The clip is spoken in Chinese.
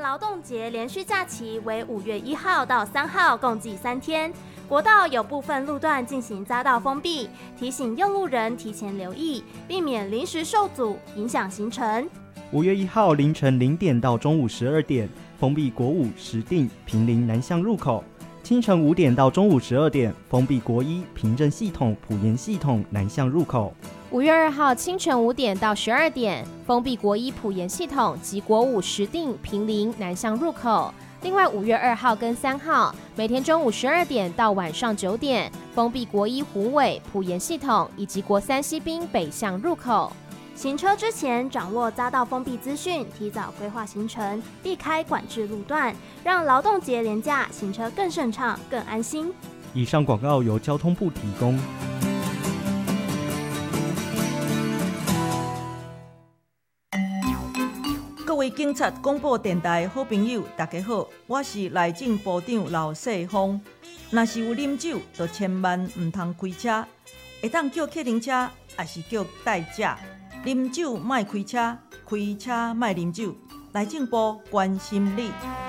劳动节连续假期为5月1号到3号，共计3天。国道有部分路段进行匝道封闭，提醒用路人提前留意，避免临时受阻，影响行程。 5月1号凌晨0点到中午12点，封闭国5石碇坪林南向入口；清晨5点到中午12点，封闭国1平镇系统埔盐系统南向入口。 5月2号清晨5点到12点，封闭国1埔盐系统及国5石碇坪林南向入口。另外5月2号跟3号，每天中午12点到晚上9点，封闭国1虎尾埔盐系统以及国3西滨北向入口。 行车之前掌握匝道封闭资讯，提早规划行程，避开管制路段，让劳动节连假行车更顺畅、更安心。 以上广告由交通部提供。 各位警察广播电台好朋友，大家好，我是内政部长刘世芳。若是有啉酒，就千万唔通开车，会当叫客停车，也是叫代驾。啉酒莫开车，开车莫啉酒。内政部关心你。